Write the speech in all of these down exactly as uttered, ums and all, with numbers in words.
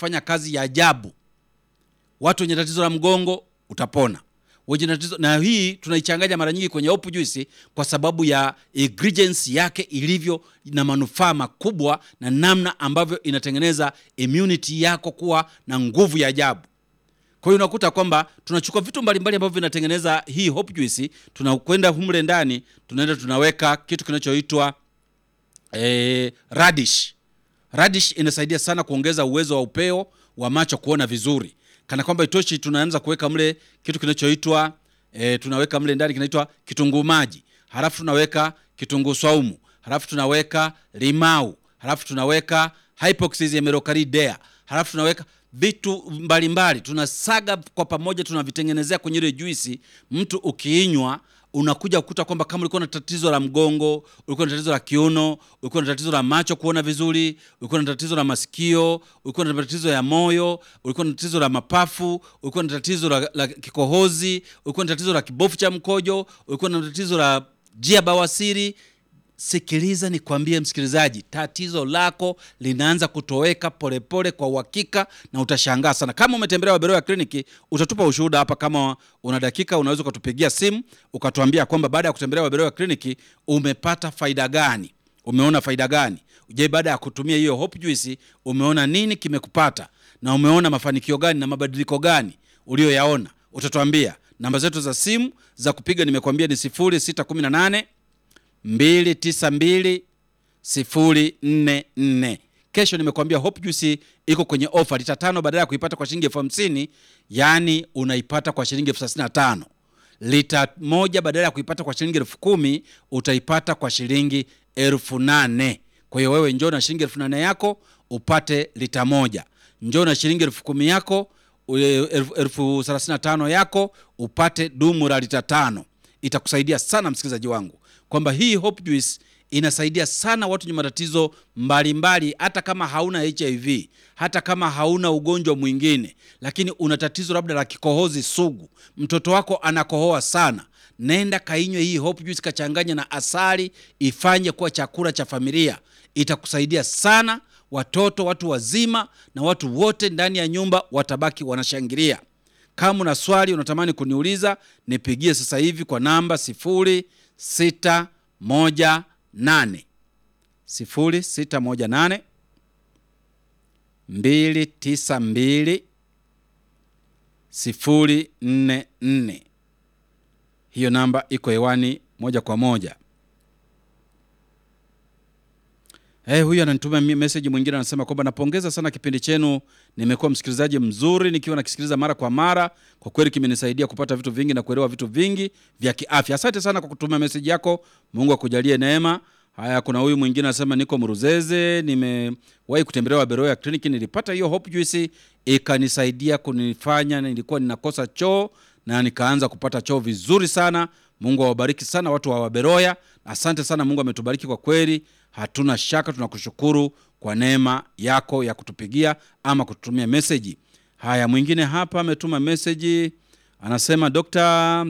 utafanya kazi ya ajabu. Watu wenye tatizo la mgongo utapona. Wenye tatizo, na hii tunaichanganya mara nyingi kwenye Hope Juice kwa sababu ya ingredients yake ilivyo na manufaa makubwa na namna ambavyo inatengeneza immunity yako kuwa na nguvu ya ajabu. Kwa hiyo unakuta kwamba tunachukua vitu mbalimbali ambavyo vinatengeneza hii Hope Juice, tunakwenda humle ndani, tunaenda tunaweka kitu kinachoitwa eh, radish. Radish inasaidia sana kuongeza uwezo wa upeo wa macho kuona vizuri. Kana kwamba itoshi, tunaanza kuweka mle kitu kinachoitwa e, tunaweka mle ndani kinaitwa kitunguu maji. Halafu tunaweka kitunguu saumu. Halafu tunaweka limau. Halafu tunaweka hypoxia melocaridea. Halafu tunaweka vitu mbalimbali. Tunasaga kwa pamoja, tunavitengenezea kwenye ile juisi. Mtu ukiinywa unakuja kukuta kwamba kama ulikuwa na tatizo la mgongo, ulikuwa na tatizo la kiuno, ulikuwa na tatizo la macho kuona vizuri, ulikuwa na tatizo la masikio, ulikuwa na tatizo ya moyo, ulikuwa na tatizo la mapafu, ulikuwa na tatizo la, la kikohozi, ulikuwa na tatizo la kibofu cha mkojo, ulikuwa na tatizo la njia bawasiri, sikiliza nikwambie msikilizaji, tatizo lako linaanza kutoweka polepole kwa uhakika na utashangaa sana. Kama umetembelea Waberoya Clinic, utatupa ushuhuda hapa. Kama una dakika unaweza kutupigia simu ukatuambia kwamba baada ya kutembelea Waberoya Clinic umepata faida gani? Umeona faida gani? Je, baada ya kutumia hiyo Hope Juice umeona nini kimekupata? Na umeona mafanikio gani na mabadiliko gani ulioyaona? Utatuambia. Namba zetu za simu za kupiga nimekwambia ni sifuri sita kumi na nane mbili tisa mbili sifuri nne nne. Kesho nimekwambia Hope Juice iko kwenye offer, lita tano badala ya kuipata kwa shilingi elfu hamsini, yani unaipata kwa shilingi elfu thelathini na tano. Lita moja badala ya kuipata kwa shilingi elfu kumi utaipata kwa shilingi elfu nane. Kwa hiyo wewe njoo na shilingi elfu nane yako upate lita moja. Njoo na shilingi elfu kumi yako, elfu thelathini na tano yako upate dumu la lita tano. Itakusaidia sana msikilizaji wangu kwamba hii Hope Juice inasaidia sana watu wenye matatizo mbalimbali. Hata kama hauna H I V, hata kama hauna ugonjwa mwingine, lakini una tatizo labda la kikohozi sugu, mtoto wako anakohoa sana, nenda kainywe hii Hope Juice, kachanganya na asali, ifanye kuwa chakula cha familia. Itakusaidia sana. Watoto, watu wazima na watu wote ndani ya nyumba watabaki wanashangilia. Kama una swali unatamani kuniuliza, nipigie sasa hivi kwa namba sifuri sita moja nane sifuri sita moja nane mbili tisa mbili sifuri nne nne. Hiyo namba iko hewani moja kwa moja. Eh, huyu ananituma message mwingine anasema kwamba napongeza sana kipindi chenu, nimekuwa msikilizaji mzuri nikiwa nakisikiliza mara kwa mara. Kwa kweli kimenisaidia kupata vitu vingi na kuelewa vitu vingi vya kiafya. Asante sana kwa kutuma message yako. Mungu akujalie neema. Haya, kuna huyu mwingine anasema niko Mruzeze, nimewahi kutembelea Waberoya Clinic, nilipata hiyo Hope Juice ikanisaidia kunifanya nilikuwa ninakosa choo na nikaanza kupata choo vizuri sana. Mungu awabariki sana watu wa Waberoya. Asante sana, Mungu ametubariki kwa kweli. Hatuna shaka, tunakushukuru kwa neema yako ya kutupigia ama kututumia message. Haya, mwingine hapa ametuma message anasema Dokta,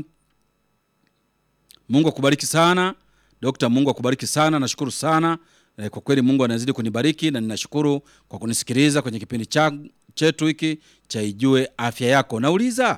Mungu akubariki sana. Dokta, Mungu akubariki sana, nashukuru sana. E, kwa kweli Mungu anazidi kunibariki na ninashukuru kwa kunisikiliza kwenye kipindi cha chetu hiki cha Ijue Afya Yako. Nauliza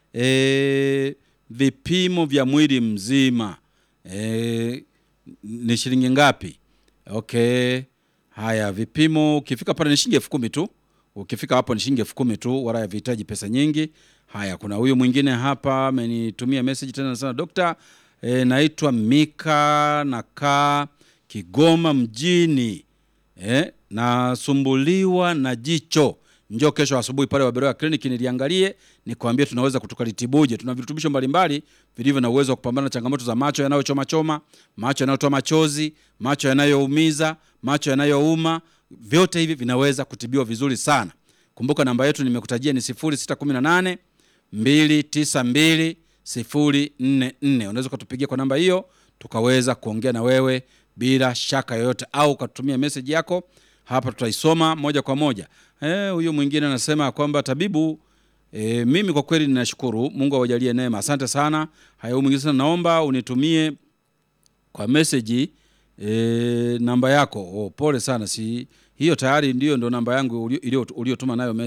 e, vipimo vya mwili mzima e, ni shilingi ngapi? Okay. Haya, vipimo ukifika pale ni shilingi elfu kumi tu. Ukifika hapo ni shilingi elfu kumi tu, wala havihitaji pesa nyingi. Haya, kuna huyu mwingine hapa amenitumia message tena anasema Dokta, e, naitwa Mika nakaa Kigoma mjini. Eh, nasumbuliwa na jicho. Njoo kesho asubuhi pale Waberoya Clinic niliangalie, nikwambie tunaweza kutukalitibuje. Tuna virutubisho mbalimbali vilivyo na uwezo wa kupambana na changamoto za macho yanayochoma choma, macho yanayotoa machozi, macho yanayoumiza, macho yanayouma. Vyote hivi vinaweza kutibiwa vizuri sana. Kumbuka namba yetu nimekutajia ni sifuri sita kumi na nane mbili tisa mbili sifuri nne nne. Unaweza kutupigia kwa namba hiyo tukaweza kuongea na wewe bila shaka yoyote, au kutumia message yako hapa tutaisoma moja kwa moja. Eh, huyu mwingine anasema kwamba tabibu, e, mimi kwa kweli ninashukuru, Mungu awajalie neema. Asante sana. Haya, huyu mwingine sana naomba unitumie kwa message e, namba yako. Oh, pole sana, si hiyo tayari ndio ndo namba yangu uliotuma nayo.